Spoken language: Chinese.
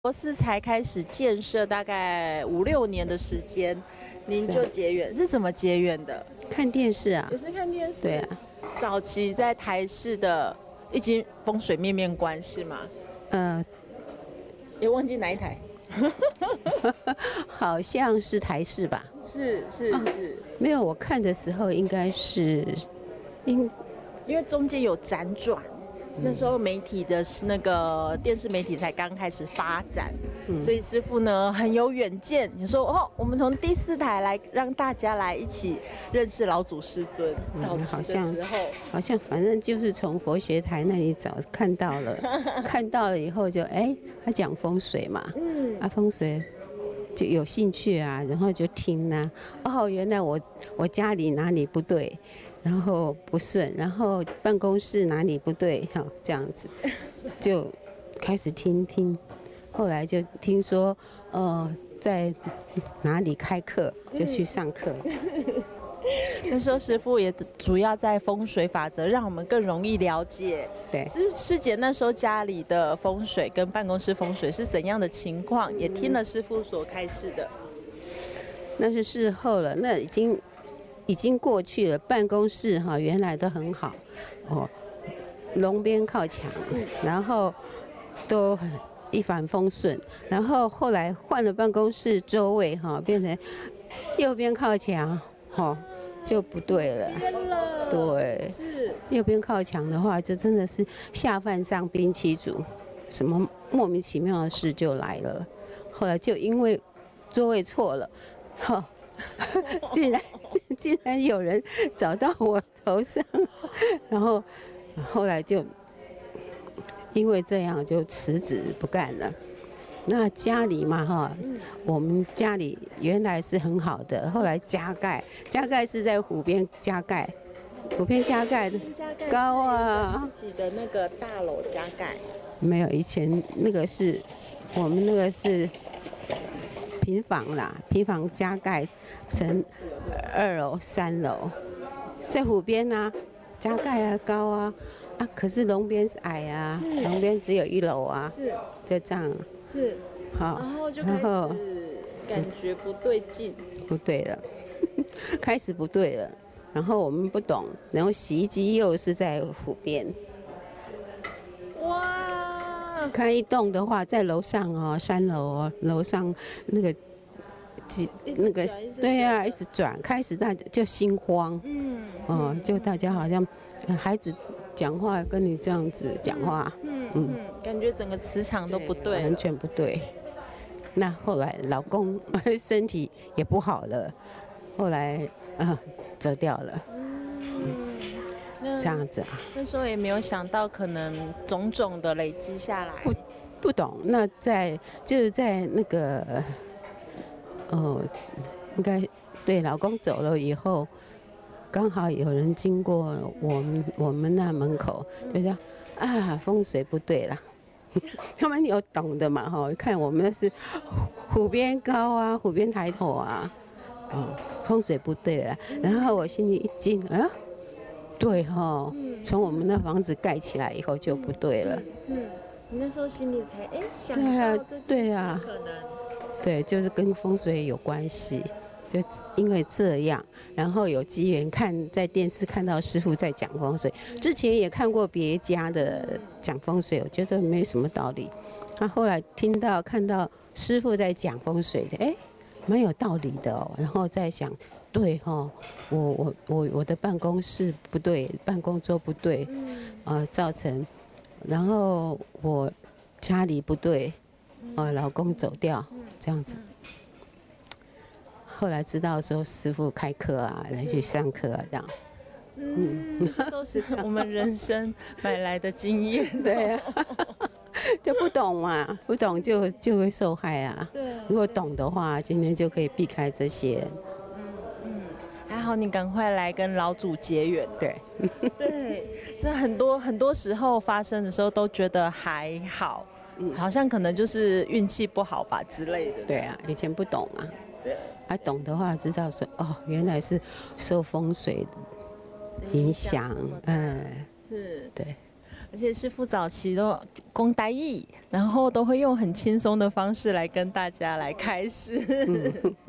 博士才开始建设，大概5、6年的时间，您就结缘，是怎么结缘的？ 看电视啊， 也是看电视。 对啊， 早期在台视的一经风水面面观是吗？ 呃， 也忘记哪一台。 好像是台视吧？ 是， 没有，我看的时候应该是， 因为中间有辗转。那时候媒体的那个电视媒体才刚开始发展，所以师傅呢很有远见。你说哦，我们从第4台来让大家来一起认识老祖师尊。早期的时候， 好像反正就是从佛学台那里看到了，看到了以后就他讲风水嘛，风水就有兴趣啊，然后就听啊，原来我家里哪里不对。然后不顺，然后办公室哪里不对，这样子，就开始听，后来就听说，在哪里开课，就去上课。 那时候师傅也主要在风水法则，让我们更容易了解。 对， 师姐那时候家里的风水跟办公室风水是怎样的情况，也听了师傅所开示的。 那是事后了，那已经过去了。办公室原来都很好，龙边靠墙，然后都很一帆风顺。然后后来换了办公室座位变成右边靠墙，就不对了。对，是右边靠墙的话，就真的是下犯上兵七主，什么莫名其妙的事就来了。后来就因为座位错了，竟然有人找到我头上，然后后来就因为这样就辞职不干了。那家里嘛我们家里原来是很好的，后来加盖是在湖边加盖，湖边加盖的高啊， 自己的那个大楼加盖没有，以前那个是我们那个是平房啦，平房加盖成2楼、3楼，在湖边啊，加盖啊，高啊，可是龙边是矮啊，龙边只有1楼啊， 是， 就这样， 是，好，然后就开始感觉不对劲， 不对了，开始不对了，然后我们不懂，然后洗衣机又是在湖边， 哇！ 开一栋的话，在楼上3楼楼上那个对呀，一直转，开始大家就心慌，就大家好像孩子讲话跟你这样子讲话， 感觉整个磁场都不对， 完全不对。那后来老公身体也不好了，后来走掉了。这样子啊， 那时候也没有想到，可能种种的累积下来， 不懂。那就是在那个，应该对，老公走了以后，刚好有人经过我们那门口，就说风水不对啦。他们有懂的嘛看我们那是湖边高啊，湖边抬头啊，风水不对了。然后我心里一惊对从我们那房子盖起来以后就不对了。 你那时候心里才想到这对啊， 可能对，就是跟风水有关系。就因为这样，然后有机缘在电视看到师傅在讲风水，之前也看过别家的讲风水，我觉得没什么道理。后来看到师傅在讲风水，蛮有道理的然后再想，对我的办公室不对，办公桌不对，造成，然后我家里不对，老公走掉，这样子。后来知道说师傅开课来去上课这样， 这都是我们人生买来的经验。 对啊，就不懂嘛，不懂就会受害啊。对，如果懂的话，今天就可以避开这些。 还好你赶快来跟老祖结缘。 对， 这很多时候发生的时候都觉得还好，好像可能就是运气不好吧之类的。 对啊，以前不懂啊。懂的话知道说原来是受风水影响，对。 而且师傅早期都讲台语，然后都会用很轻松的方式来跟大家来开示。